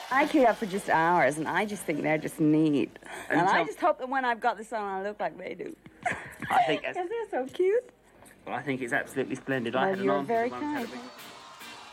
I queue up for just hours, and I just think they're just neat. And I tell- just hope that when I've got this on, I look like they do. I think Because they're so cute. well, I think it's absolutely splendid. I Well, had an you're auntie very that once had a kind. big